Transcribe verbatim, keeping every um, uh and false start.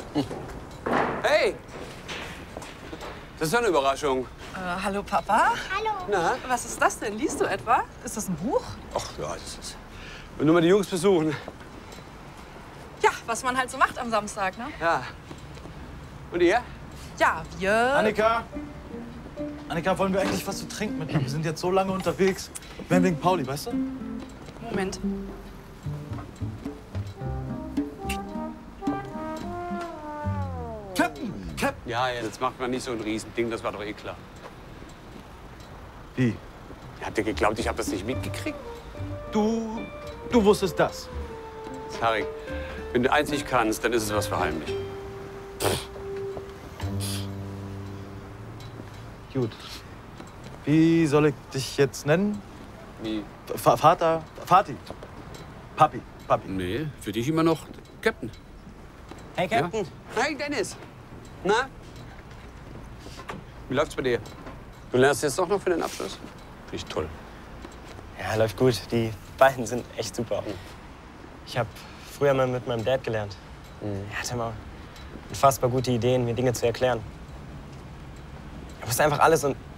Hey! Das ist ja eine Überraschung. Äh, hallo, Papa? Hallo. Na? Was ist das denn? Liest du etwa? Ist das ein Buch? Ach ja, das ist... Und nur mal die Jungs besuchen. Ja, was man halt so macht am Samstag, ne? Ja. Und ihr? Ja, wir... Annika! Annika, wollen wir eigentlich was zu trinken mitnehmen? Wir sind jetzt so lange unterwegs. Wir haben wegen Pauli, weißt du? Moment. Captain! Captain! Ja, ja, jetzt macht man nicht so ein Riesending, das war doch eh klar. Wie? Habt ihr geglaubt, ich habe das nicht mitgekriegt? Du... du wusstest das? Tarek, wenn du eins nicht kannst, dann ist es was verheimlichen. Gut. Wie soll ich dich jetzt nennen? Wie? Va Vater? Vati? Papi? Papi? Nee, für dich immer noch Captain. Hey, Captain. Ja? Hey, Dennis. Na? Wie läuft's bei dir? Du lernst jetzt doch noch für den Abschluss? Finde ich toll. Ja, läuft gut. Die beiden sind echt super. Ich habe früher mal mit meinem Dad gelernt. Er hatte immer unfassbar gute Ideen, mir Dinge zu erklären. Er wusste einfach alles und